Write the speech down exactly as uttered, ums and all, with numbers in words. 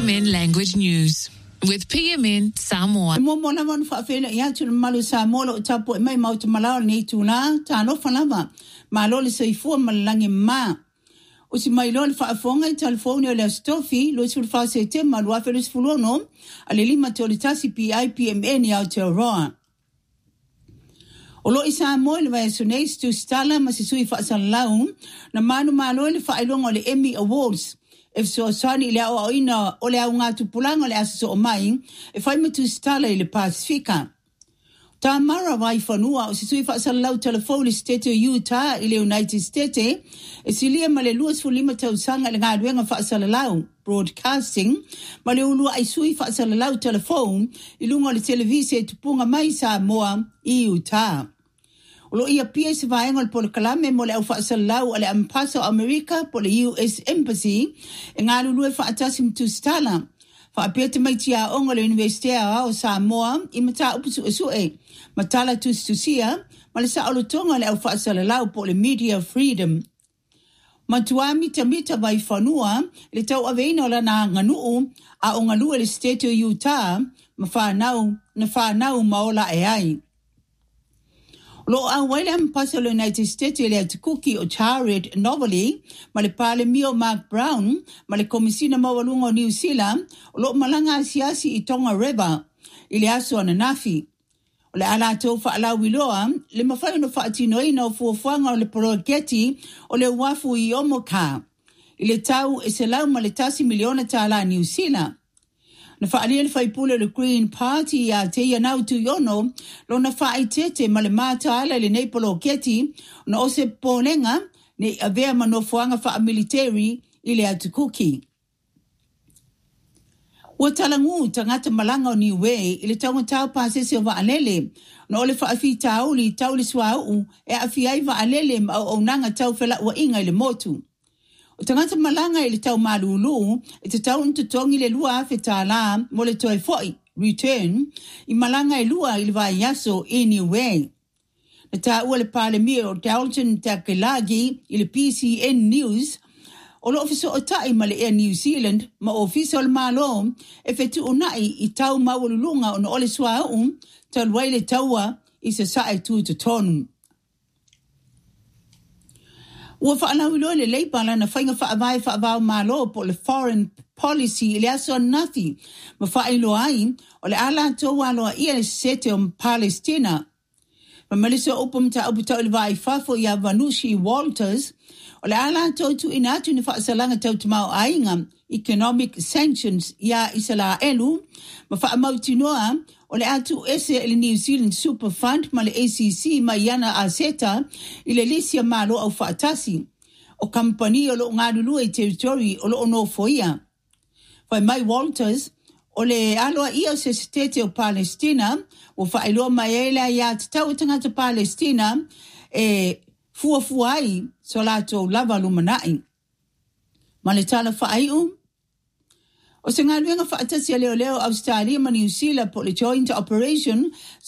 M N Language News with P M N Samoa. Mo mona mon fa fela ya tu malu Samoa lo tapo mai mau te malao nei tuna ta no fanama malo le seifu malangi ma o si mai lo fa fonga i telefone o le stofi lo sul fa se te malu afelis fulono ale lima te olitasi P I P M N ya te roa o lo isa mo le vai sunes tu stala masisui fa salau na manu malo le fa ilongo le Emmy Awards. If so sani le o ina o le nga tu pulanga le aso mai e fai me tu stala le Pacifica ta mara vai fanua o si sui fa salau telefone state Utah ile United States e silia male luas fu lima tau sanga le nga wenga fa salau broadcasting male ulu ai sui fa salau telefone ilunga le televise tu punga mai sa moa i Utah lo ia P S vai ngol por kalame mo le fa salau ale ampaso America por U S Embassy ngalu lu fa atasim tu stala fa apete mai tia ongol university o Samoa imata upu su e matala tu sia male sa olo tonga le fa salau por le media freedom matuami tamita vai fanua le tau aveina la na nganu a ongalu le state of Utah mafa nau na fa nau maola e ai lo a William Pascal United States le tukuki o Charred Novely male pale mio Mark Brown male komisina mawalungo New Zealand lo malanga siasi i Tonga River ile aso na nafi le ala to fa ala wiloa le mafai no fa tino ina fu fuanga le progeti o le wafu i omoka ile tau eselau male tasi miliona tala New Zealand na fa ali fai pule le Green Party ya te ya nau tu yono lo na fa itete male mata ala le nei polo keti na ose ponenga ne avea manofuanga fa military ile atukuki watalangu tangata malanga o niwe ile tau tau pasese va alele na ole fa afi tau li tau li swau e afi ai va alele o nanga tau fela wa inga ile motu tangata malanga ile tau malulu ite tau ntutongi le lua fetala mole toi foi return i malanga i lua ile vai yaso anyway na ta ule pale mio Dalton Takelagi ile P C N News o lo ofiso o tai male e New Zealand ma official malo e fetu unai i tau mawulunga ono ole swa um talwaile taua i se sai tu to tonu Wa fa ana wilo le lei pala na fainga fa vai fa va malo po le foreign policy le aso nafi ma fa ilo ai o le ala to walo ia sete on Palestina ma malisa opum ta abuta le vai fa fo ya Vanushi Walters o le ala to tu inatu ni fa salanga to tmau ainga economic sanctions ya isala elu ma fa mautinoa o le atu ese le New Zealand Super Fund ma le A C C ma yana aseta ile lisia malo au fatasi o kampani o lo ngadulu e territory o lo no foia fa mai Walters o le alo ia se state o Palestina o fa ilo maela ya tau tanga Palestina e fua fuai solato lava lumanai ma le tala fa ai O se ngā luenga whaatasi a leo leo Australia ma New Zealand po le joint operation